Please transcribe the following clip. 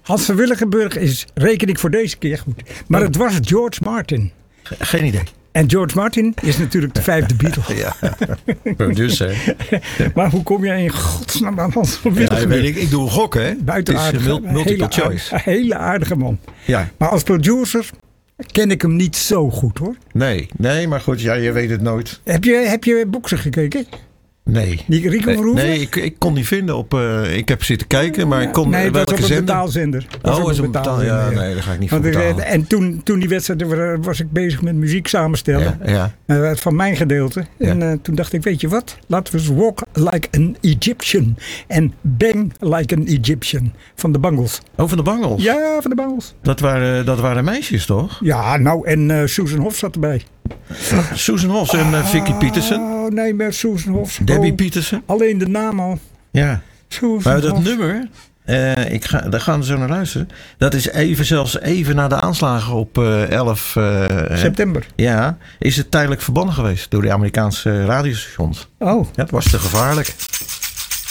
Hans van Willigenburg reken ik voor deze keer goed. Maar het was George Martin. Geen idee. En George Martin is natuurlijk de 5e Beatle. Ja, producer. Maar hoe kom jij in godsnaam aan Hans van Willigenburg? Ja, ik doe een gok, hè? Buitenaardig. Het is multiple choice. Een hele aardige man. Ja. Maar als producer ken ik hem niet zo goed, hoor. Nee, maar goed, ja, je weet het nooit. Heb je Boxer gekeken? Nee. Die Rico Verhoeven? Nee, ik kon niet vinden op... ik heb zitten kijken, maar ik kon... Nee, dat was op een zender? betaalzender. Is een betaalzender? Ja, nee, daar ga ik niet voor betalen. En toen die wedstrijd was ik bezig met muziek samenstellen. Ja. Van mijn gedeelte. En toen dacht ik, weet je wat? Laten we eens Walk Like an Egyptian. En Bang Like an Egyptian. Van de Bangles. Oh, van de Bangles? Ja, van de Bangles. Dat waren meisjes, toch? Ja, nou, en Susan Hoff zat erbij. Susan Hoff en Vicky Peterson? Oh, nee, maar Susan Hoff. Debbie Peterson? Alleen de naam al. Ja. Susan maar dat Hoff. nummer, daar gaan we zo naar luisteren. Dat is zelfs even na de aanslagen op 11 september. Ja, is het tijdelijk verbannen geweest door de Amerikaanse radiostations. Oh. Ja, het was te gevaarlijk.